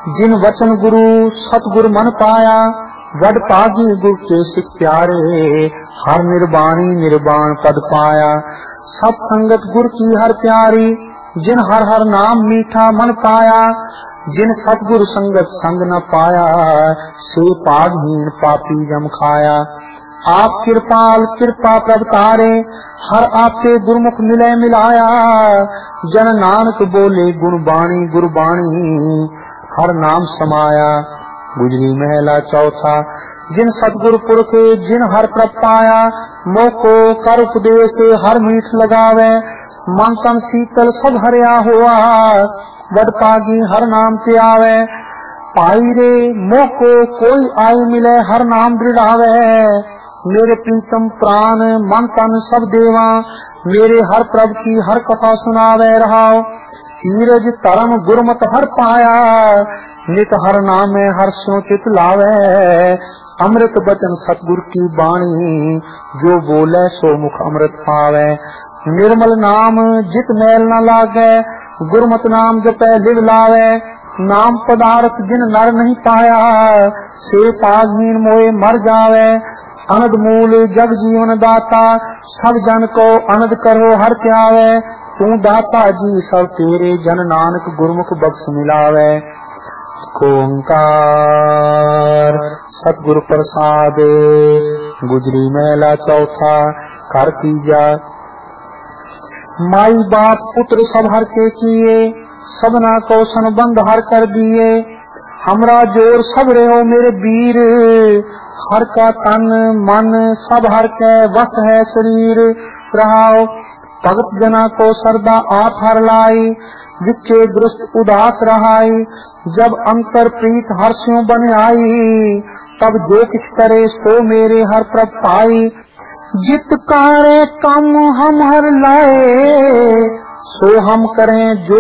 जिन वचन गुरु सतगुर मन पाया, वड पागी गुर के सिख प्यारे, हर निर्बाणी निर्बाण पद पाया। सत संगत गुर की हर प्यारी, जिन हर हर नाम मीठा मन पाया। जिन सतगुरु संगत संग न पाया, से पागहीन पापी जम खाया। आप कृपाल कृपा प्रभ तारे, हर आपे गुरमुख मिले मिलाया। जन नानक बोले गुणबाणी गुरबाणी, हर नाम समाया। गुजरी महला चौथा। जिन सतगुरु पुरख जिन हर प्रभ पाया, मोको कर उपदेश हर मीठ लगावे। मन तन शीतल सब हरिया हुआ, वड पागी हर नाम ते आवे। पाई रे मोको कोई आयु मिले हर नाम दृढ़ावे। मेरे प्रीतम प्राण मन तन सब देवा, मेरे हर प्रभ की हर कथा सुनावे रहाओ। नीरज धर्म गुरमत हर पाया, नित हर नाम हर स्यो चित लावे। अमृत बचन सतगुर की बाणी, जो बोले सो मुख अमृत पावे। निर्मल नाम जित मैल न लागे, गुरमत नाम जपै लिव लावे। नाम पदार्थ जिन नर नहीं पाया, से पागहीन मोए मर जावे। अनद मूल जग जीवन दाता, सब जन को अनद करो हर त्यावे। तू दाता जी सब तेरे, जन नानक गुरमुख बख्श मिलावे। ओंकार सतगुरु प्रसाद। गुजरी महला चौथा। कर तीजा। माई बाप पुत्र सब हर के किए, सबना को संबंध हर कर दिए। हमरा जोर सब रहो मेरे वीर, हर का तन मन सब हर के वश है शरीर। रहाओ भगत जना को सरदा आप हर लाई, विचे दृष्ट उदास रहाई। जब अंतर प्रीत हर स्यों बन आई, तब जो किछ करे सो मेरे हर प्रभ पाई। जित कारे कम हम हर लाए, सो हम करें जो